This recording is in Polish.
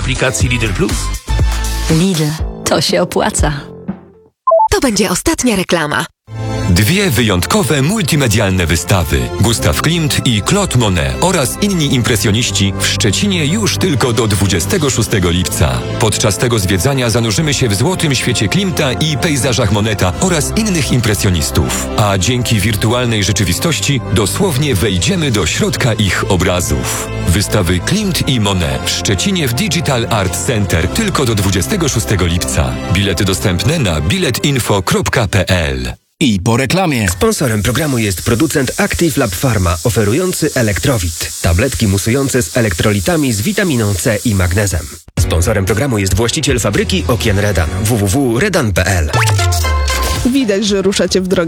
aplikacji Lidl Plus? Lidl, to się opłaca. To będzie ostatnia reklama. Dwie wyjątkowe multimedialne wystawy Gustav Klimt i Claude Monet oraz inni impresjoniści w Szczecinie już tylko do 26 lipca. Podczas tego zwiedzania zanurzymy się w złotym świecie Klimta i pejzażach Moneta oraz innych impresjonistów. A dzięki wirtualnej rzeczywistości dosłownie wejdziemy do środka ich obrazów. Wystawy Klimt i Monet w Szczecinie w Digital Art Center tylko do 26 lipca. Bilety dostępne na biletinfo.pl. I po reklamie. Sponsorem programu jest producent Active Lab Pharma, oferujący Elektrowit. Tabletki musujące z elektrolitami z witaminą C i magnezem. Sponsorem programu jest właściciel fabryki okien Redan. www.redan.pl. Widać, że ruszacie w drogę.